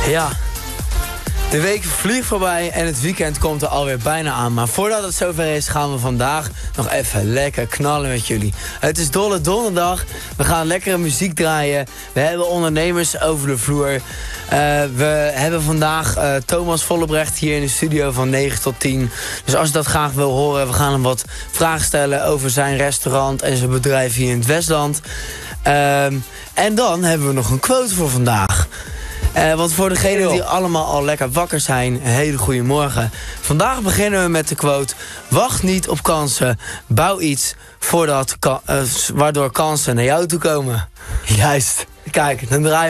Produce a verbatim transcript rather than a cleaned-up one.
Ja, de week vliegt voorbij en het weekend komt er alweer bijna aan. Maar voordat het zover is, gaan we vandaag nog even lekker knallen met jullie. Het is Dolle Donderdag. We gaan lekkere muziek draaien. We hebben ondernemers over de vloer. Uh, we hebben vandaag uh, Thomas Vollebrecht hier in de studio van negen tot tien. Dus als je dat graag wil horen, we gaan hem wat vragen stellen over zijn restaurant en zijn bedrijf hier in het Westland. Uh, en dan hebben we nog een quote voor vandaag. Uh, want voor degenen die allemaal al lekker wakker zijn, een hele goede morgen. Vandaag beginnen we met de quote: wacht niet op kansen, bouw iets voordat ka- uh, waardoor kansen naar jou toe komen. Juist. Kijk, dan draaien we